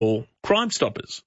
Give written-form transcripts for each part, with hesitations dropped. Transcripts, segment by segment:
or Crime Stoppers.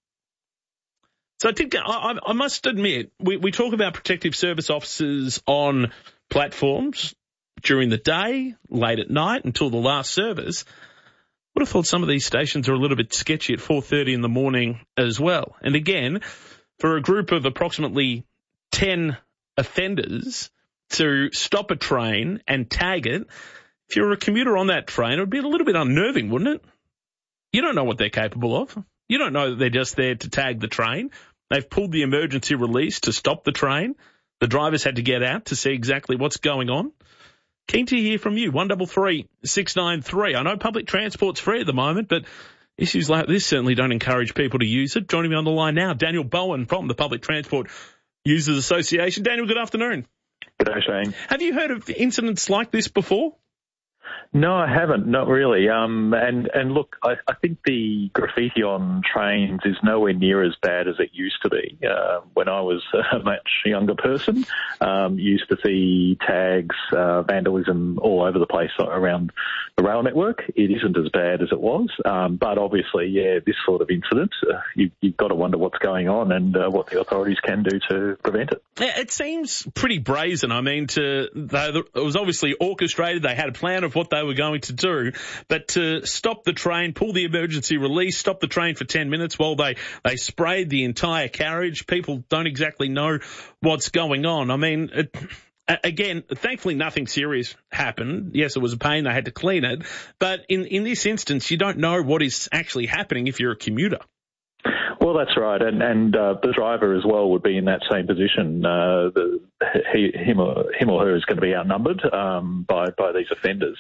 So I must admit, we talk about protective service officers on platforms during the day, late at night, until the last service. Would have thought some of these stations are a little bit sketchy at 4:30 in the morning as well. And again, for a group of approximately 10 offenders to stop a train and tag it, if you're a commuter on that train, it would be a little bit unnerving, wouldn't it? You don't know what they're capable of. You don't know that they're just there to tag the train. They've pulled the emergency release to stop the train. The drivers had to get out to see exactly what's going on. Keen to hear from you, 133 693. I know public transport's free at the moment, but issues like this certainly don't encourage people to use it. Joining me on the line now, Daniel Bowen from the Public Transport Users Association. Daniel, good afternoon. Good day, Shane. Have you heard of incidents like this before? No, I haven't, not really. And look, I think the graffiti on trains is nowhere near as bad as it used to be. When I was a much younger person, used to see tags, vandalism all over the place around the rail network. It isn't as bad as it was, but obviously, yeah, this sort of incident, you've got to wonder what's going on and what the authorities can do to prevent it. It seems pretty brazen. I mean, it was obviously orchestrated. They had a plan of what they were going to do, but to stop the train, pull the emergency release, stop the train for 10 minutes while they sprayed the entire carriage. People don't exactly know what's going on. I mean, again, thankfully nothing serious happened. Yes, it was a pain. They had to clean it. But in this instance, you don't know what is actually happening if you're a commuter. Well, that's right, and the driver as well would be in that same position. Him or her is going to be outnumbered by these offenders.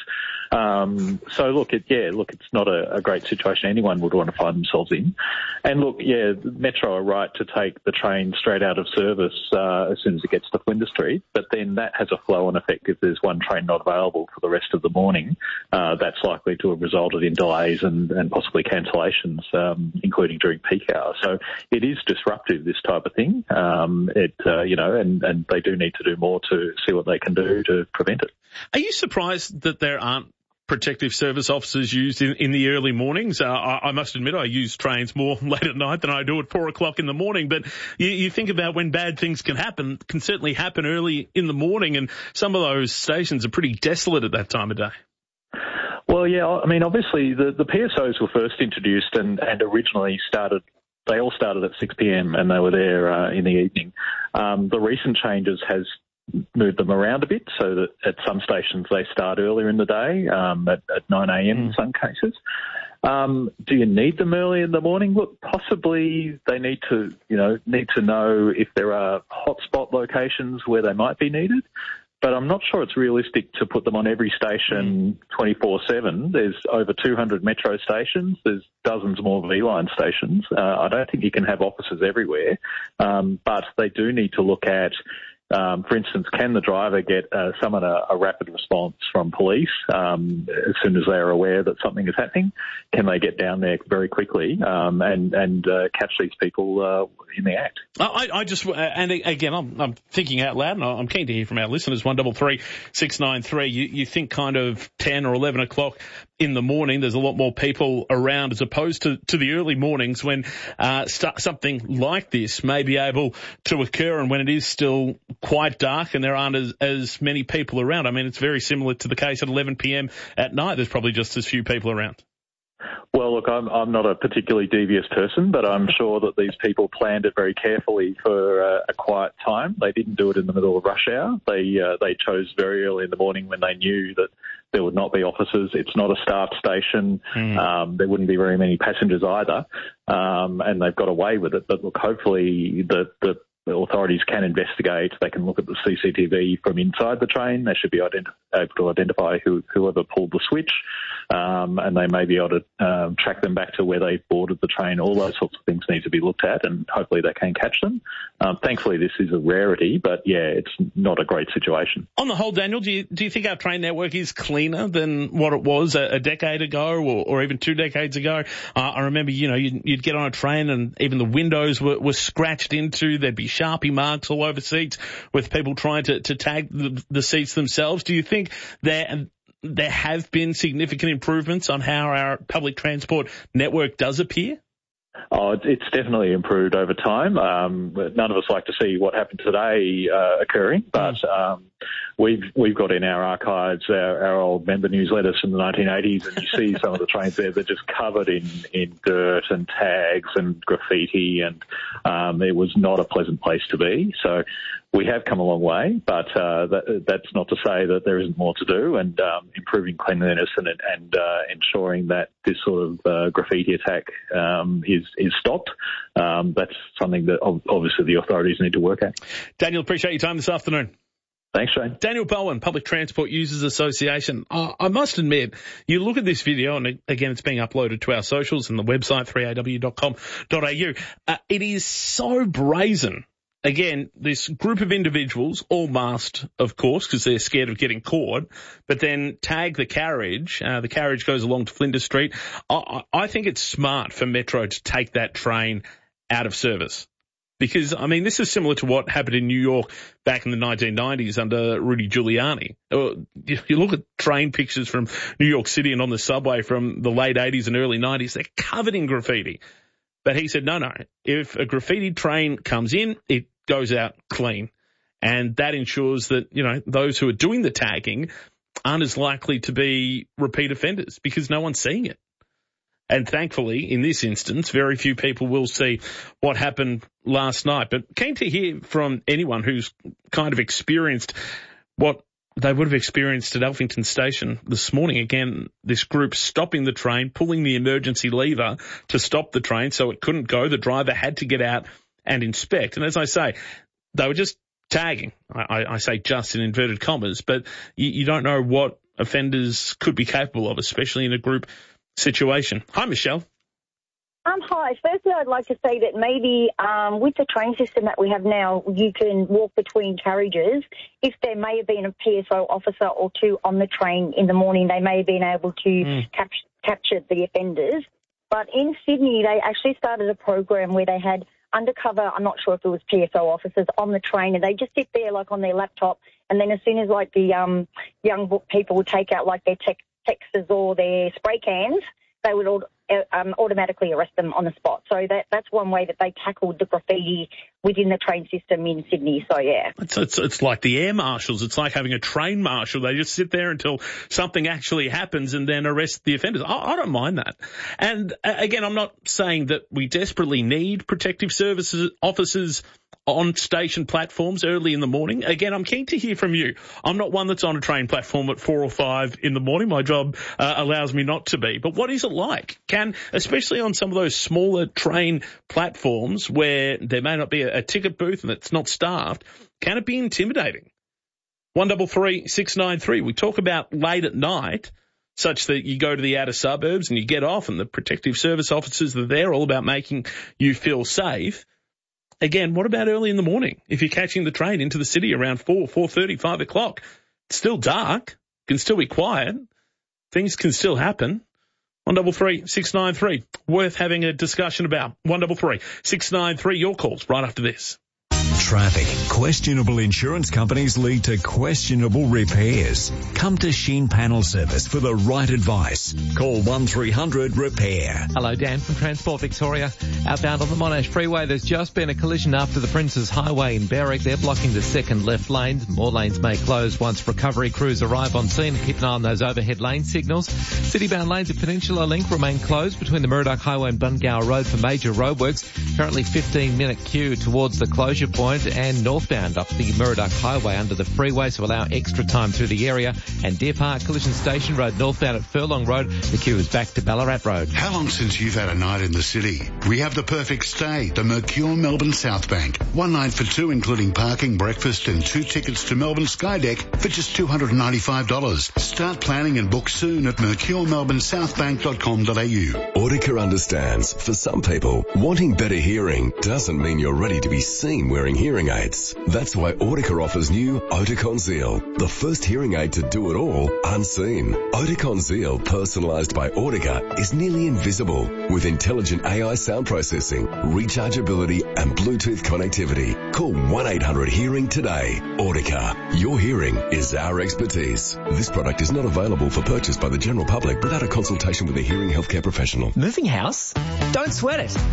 So look, it's not a great situation anyone would want to find themselves in. And look, yeah, Metro are right to take the train straight out of service as soon as it gets to Flinders Street, but then that has a flow-on effect. If there's one train not available for the rest of the morning, that's likely to have resulted in delays and possibly cancellations, including during peak hours. So it is disruptive, this type of thing. And they do need to do more to see what they can do to prevent it. Are you surprised that there aren't protective service officers used in the early mornings? I must admit I use trains more late at night than I do at 4 o'clock in the morning, but you think about when bad things can certainly happen early in the morning, and some of those stations are pretty desolate at that time of day. Well, yeah, I mean, obviously the PSOs were first introduced and originally they all started at 6 p.m. and they were there in the evening. The recent changes has moved them around a bit so that at some stations they start earlier in the day, at 9 a.m. in some cases. Do you need them early in the morning? Look, possibly they need to know if there are hotspot locations where they might be needed. But I'm not sure it's realistic to put them on every station 24/7. There's over 200 Metro stations. There's dozens more V-Line stations. I don't think you can have officers everywhere. But they do need to look at, for instance, can the driver summon a rapid response from police as soon as they are aware that something is happening? Can they get down there very quickly and catch these people in the act? I'm thinking out loud, and I'm keen to hear from our listeners. 133 693. You think kind of 10 or 11 o'clock in the morning, there's a lot more people around as opposed to the early mornings when something like this may be able to occur, and when it is still quite dark and there aren't as many people around. I mean, it's very similar to the case at 11 p.m. at night. There's probably just as few people around. Well, look, I'm not a particularly devious person, but I'm sure that these people planned it very carefully for a quiet time. They didn't do it in the middle of rush hour. They chose very early in the morning when they knew that there would not be officers. It's not a staffed station. There wouldn't be very many passengers either, and they've got away with it. But look, hopefully the authorities can investigate. They can look at the CCTV from inside the train. They should be able to identify whoever pulled the switch, and they may be able to track them back to where they boarded the train. All those sorts of things need to be looked at, and hopefully they can catch them. Thankfully, this is a rarity, but yeah, it's not a great situation. On the whole, Daniel, do you think our train network is cleaner than what it was a decade ago or even 2 decades ago? I remember, you'd get on a train and even the windows were scratched into. There'd be Sharpie marks all over seats with people trying to tag the seats themselves. Do you think there have been significant improvements on how our public transport network does appear? Oh, it's definitely improved over time. None of us like to see what happened today occurring, but we've got in our archives our old member newsletters from the 1980s, and you see some of the trains there. They're just covered in dirt and tags and graffiti, and it was not a pleasant place to be. So we have come a long way, but that's not to say that there isn't more to do, and improving cleanliness and ensuring that this sort of graffiti attack is stopped. That's something that obviously the authorities need to work at. Daniel, appreciate your time this afternoon. Thanks, Shane. Daniel Bowen, Public Transport Users Association. I must admit, you look at this video, and again, it's being uploaded to our socials and the website, 3aw.com.au. It is so brazen. Again, this group of individuals, all masked, of course, because they're scared of getting caught, but then tag the carriage. The carriage goes along to Flinders Street. I think it's smart for Metro to take that train out of service. Because, I mean, this is similar to what happened in New York back in the 1990s under Rudy Giuliani. You look at train pictures from New York City and on the subway from the late 80s and early 90s, they're covered in graffiti. But he said, no, if a graffiti train comes in, it goes out clean. And that ensures that, those who are doing the tagging aren't as likely to be repeat offenders because no one's seeing it. And thankfully, in this instance, very few people will see what happened last night. But keen to hear from anyone who's kind of experienced what they would have experienced at Alphington Station this morning. Again, this group stopping the train, pulling the emergency lever to stop the train so it couldn't go. The driver had to get out and inspect. And as I say, they were just tagging. I say just in inverted commas, but you don't know what offenders could be capable of, especially in a group situation. Hi, Michelle. Hi. Firstly, I'd like to say that maybe with the train system that we have now, you can walk between carriages. If there may have been a PSO officer or two on the train in the morning, they may have been able to capture the offenders. But in Sydney, they actually started a program where they had undercover, I'm not sure if it was PSO officers on the train, and they just sit there like on their laptop, and then as soon as like the young people would take out like their Texas or their spray cans, they would automatically arrest them on the spot. So that's one way that they tackled the graffiti within the train system in Sydney. So, yeah. It's like the air marshals. It's like having a train marshal. They just sit there until something actually happens and then arrest the offenders. I don't mind that. And, again, I'm not saying that we desperately need protective services officers on station platforms early in the morning. Again, I'm keen to hear from you. I'm not one that's on a train platform at 4 or 5 in the morning. My job allows me not to be. But what is it like? Especially on some of those smaller train platforms where there may not be a ticket booth and it's not staffed, can it be intimidating? 133 693. We talk about late at night, such that you go to the outer suburbs and you get off and the protective service officers are there, all about making you feel safe. Again, what about early in the morning? If you're catching the train into the city around 4, 4:30, 5 o'clock, it's still dark, can still be quiet, things can still happen. 133 693. Worth having a discussion about. 133 693. Your calls right after this. Traffic. Questionable insurance companies lead to questionable repairs. Come to Sheen Panel Service for the right advice. Call 1300-REPAIR. Hello, Dan from Transport Victoria. Outbound on the Monash Freeway, there's just been a collision after the Princes Highway in Berwick. They're blocking the second left lane. More lanes may close once recovery crews arrive on scene. Keep an eye on those overhead lane signals. City-bound lanes of Peninsula Link remain closed between the Murdoch Highway and Bungower Road for major roadworks. Currently 15-minute queue towards the closure point, and northbound up the Murdoch Highway under the freeway, so allow extra time through the area. And Deer Park Collision Station Road northbound at Furlong Road, the queue is back to Ballarat Road. How long since you've had a night in the city? We have the perfect stay, the Mercure Melbourne South Bank. 1 night for 2, including parking, breakfast and 2 tickets to Melbourne Skydeck for just $295. Start planning and book soon at mercuremelbournesouthbank.com.au. Audica understands, for some people, wanting better hearing doesn't mean you're ready to be seen wearing hearing aids. That's why Audica offers new Oticon Zeal, the first hearing aid to do it all unseen. Oticon Zeal, personalised by Audica, is nearly invisible with intelligent AI sound processing, rechargeability and Bluetooth connectivity. Call 1-800-HEARING today. Audica, your hearing is our expertise. This product is not available for purchase by the general public without a consultation with a hearing healthcare professional. Moving house? Don't sweat it.